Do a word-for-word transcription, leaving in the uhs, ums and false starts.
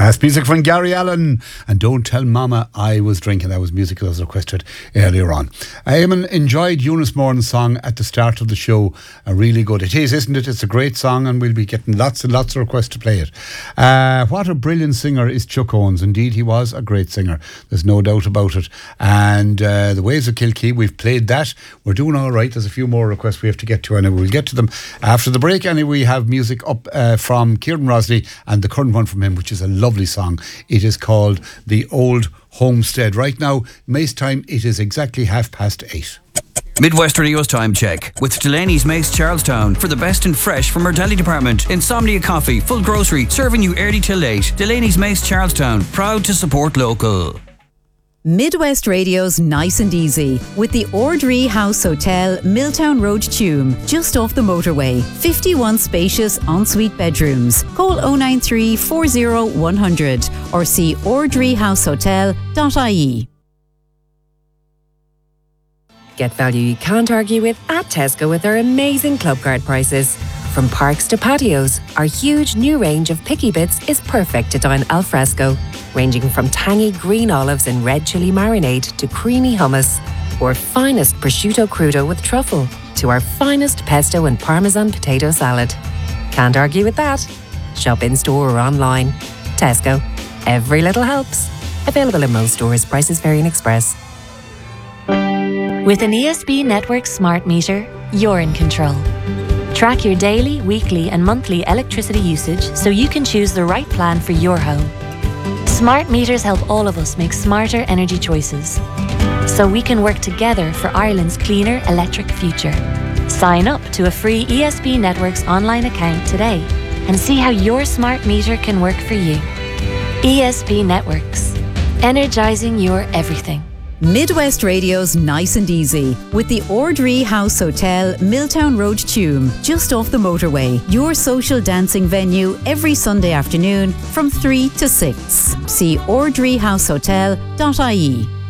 Past music from Gary Allen and Don't Tell Mama I Was Drinking. That was music that was requested earlier on. Eamon enjoyed Eunice Moran's song at the start of the show. Uh, really good. It is, isn't it? It's a great song and we'll be getting lots and lots of requests to play it. Uh, what a brilliant singer is Chuck Owens. Indeed, he was a great singer. There's no doubt about it. And uh, The Waves of Kilkee, we've played that. We're doing all right. There's a few more requests we have to get to and we'll get to them after the break. Anyway, we have music up uh, from Kieran Rosley and the current one from him, which is a lovely song. It is called The Old Homestead. Right now, Mace time, it is exactly half past eight. Midwest Radio's time check with Delaney's Mace Charlestown for the best and fresh from our deli department. Insomnia Coffee, full grocery, serving you early till late. Delaney's Mace Charlestown, proud to support local. Midwest Radio's Nice and Easy with the Ordree House Hotel, Milltown Road, Tuam, just off the motorway. fifty-one spacious ensuite bedrooms. Call oh nine three, four oh, one hundred or see ordree house hotel dot I E. Get value you can't argue with at Tesco with their amazing club card prices. From parks to patios, our huge new range of picky bits is perfect to dine al fresco, ranging from tangy green olives and red chili marinade to creamy hummus, or finest prosciutto crudo with truffle, to our finest pesto and parmesan potato salad. Can't argue with that. Shop in store or online. Tesco. Every little helps. Available in most stores. Prices vary in Express. With an E S B Network smart meter, you're in control. Track your daily, weekly and monthly electricity usage so you can choose the right plan for your home. Smart meters help all of us make smarter energy choices, so we can work together for Ireland's cleaner electric future. Sign up to a free E S B Networks online account today and see how your smart meter can work for you. E S B Networks, energising your everything. Midwest Radio's Nice and Easy with the Ordree House Hotel, Milltown Road, Tuam, just off the motorway. Your social dancing venue every Sunday afternoon from three to six. See ordree house hotel dot I E.